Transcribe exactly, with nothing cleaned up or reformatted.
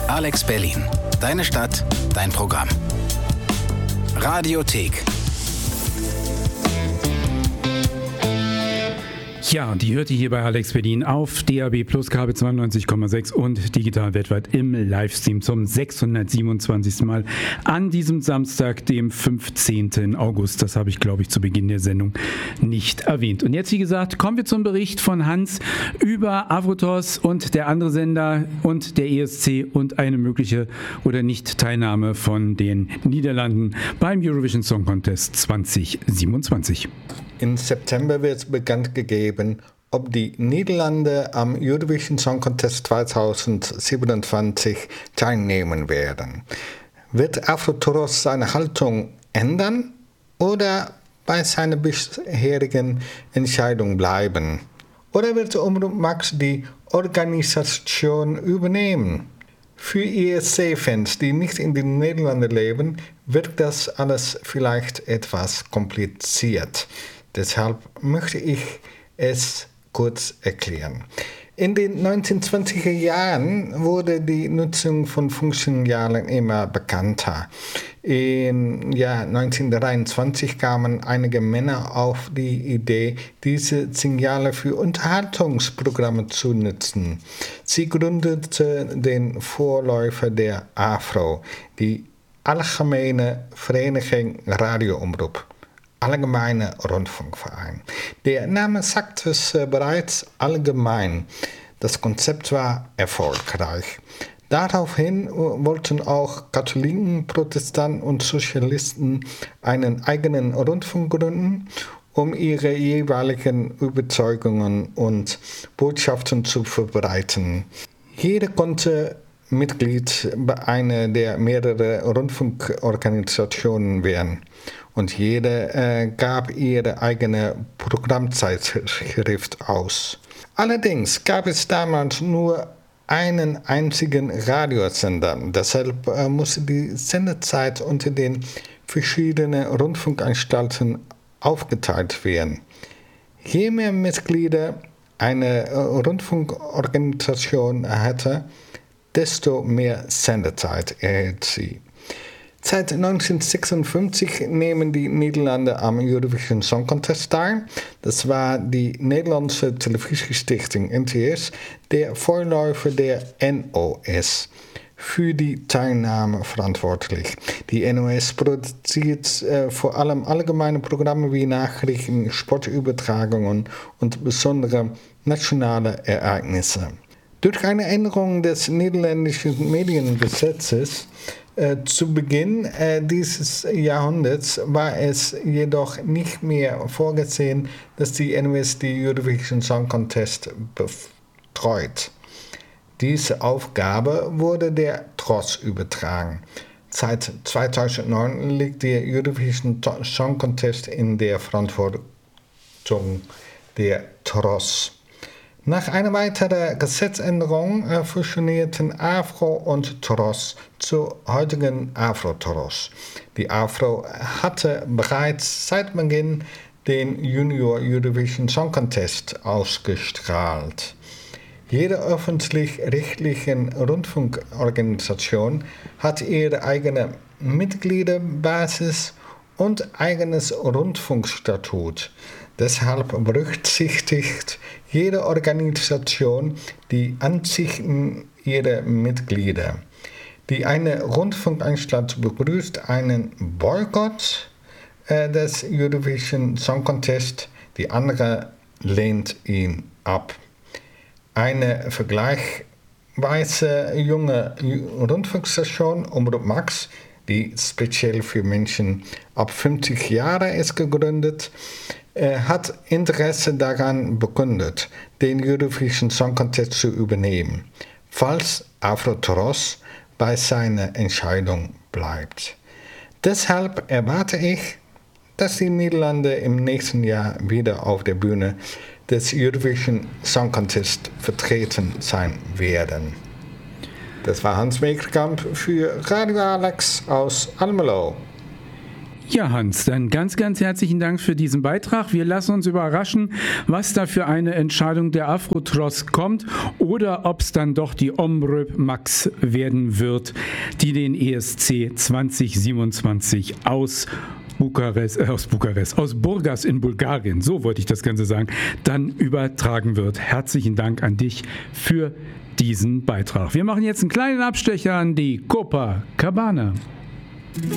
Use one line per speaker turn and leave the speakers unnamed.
Alex Berlin. Deine Stadt, dein Programm. Radiothek.
Ja, die hört ihr hier bei Alex Berlin auf D A B Plus Kabel zweiundneunzig Komma sechs und digital weltweit im Livestream zum sechshundertsiebenundzwanzigsten Mal an diesem Samstag, dem fünfzehnten August. Das habe ich, glaube ich, zu Beginn der Sendung nicht erwähnt. Und jetzt, wie gesagt, kommen wir zum Bericht von Hans über Avrotos und der andere Sender und der E S C und eine mögliche oder nicht Teilnahme von den Niederlanden beim Eurovision Song Contest zwanzig siebenundzwanzig.
Im September wird bekannt gegeben, ob die Niederlande am Eurovision Song Contest zwanzig siebenundzwanzig teilnehmen werden. Wird Avrotos seine Haltung ändern oder bei seiner bisherigen Entscheidung bleiben? Oder wird Omroep Max die Organisation übernehmen? Für E S C-Fans, die nicht in den Niederlanden leben, wirkt das alles vielleicht etwas kompliziert. Deshalb möchte ich es kurz erklären. In den neunzehnhundertzwanziger Jahren wurde die Nutzung von Funksignalen immer bekannter. Im Jahr neunzehnhundertdreiundzwanzig kamen einige Männer auf die Idee, diese Signale für Unterhaltungsprogramme zu nutzen. Sie gründeten den Vorläufer der AVRO, die Algemene Vereniging Radioomroep. Allgemeine Rundfunkverein. Der Name sagt es äh, bereits, allgemein. Das Konzept war erfolgreich. Daraufhin äh, wollten auch Katholiken, Protestanten und Sozialisten einen eigenen Rundfunk gründen, um ihre jeweiligen Überzeugungen und Botschaften zu verbreiten. Jeder konnte Mitglied bei einer der mehreren Rundfunkorganisationen werden. Und jede äh, gab ihre eigene Programmzeitschrift aus. Allerdings gab es damals nur einen einzigen Radiosender. Deshalb äh, musste die Sendezeit unter den verschiedenen Rundfunkanstalten aufgeteilt werden. Je mehr Mitglieder eine äh, Rundfunkorganisation hatte, desto mehr Sendezeit erhielt sie. Seit neunzehnhundertsechsundfünfzig nehmen die Niederlande am Eurovision Song Contest teil. Das war die Nederlandse Televisiestichting N T S, der Vorläufer der N O S, für die Teilnahme verantwortlich. Die N O S produziert äh, vor allem allgemeine Programme wie Nachrichten, Sportübertragungen und besondere nationale Ereignisse. Durch eine Änderung des niederländischen Mediengesetzes Äh, zu Beginn äh, dieses Jahrhunderts war es jedoch nicht mehr vorgesehen, dass die N O S die Eurovision Song Contest betreut. Diese Aufgabe wurde der T R O S übertragen. Seit zweitausendneun liegt der Eurovision Song Contest in der Verantwortung der T R O S. Nach einer weiteren Gesetzänderung äh, fusionierten AVRO und T R O S zur heutigen Avro-T R O S. Die AVRO hatte bereits seit Beginn den Junior Eurovision Song Contest ausgestrahlt. Jede öffentlich-rechtliche Rundfunkorganisation hat ihre eigene Mitgliederbasis und eigenes Rundfunkstatut. Deshalb berücksichtigt jede Organisation die Ansichten ihrer Mitglieder. Die eine Rundfunkanstalt begrüßt einen Boykott äh, des Eurovision Song Contest, die andere lehnt ihn ab. Eine vergleichsweise junge Rundfunkstation, Omroep Max, die speziell für Menschen ab fünfzig Jahre ist gegründet, hat Interesse daran bekundet, den Eurovision Song Contest zu übernehmen, falls Avro-T R O S bei seiner Entscheidung bleibt. Deshalb erwarte ich, dass die Niederlande im nächsten Jahr wieder auf der Bühne des Eurovision Song Contest vertreten sein werden. Das war Hans Meekerkamp für Radio Alex aus Almelo.
Ja, Hans, dann ganz, ganz herzlichen Dank für diesen Beitrag. Wir lassen uns überraschen, was da für eine Entscheidung der Afro-Tross kommt oder ob es dann doch die Omröp Max werden wird, die den E S C zwanzig siebenundzwanzig aus Bukarest, äh, aus Bukarest, aus Burgas in Bulgarien, so wollte ich das Ganze sagen, dann übertragen wird. Herzlichen Dank an dich für diesen Beitrag. Wir machen jetzt einen kleinen Abstecher an die Copacabana.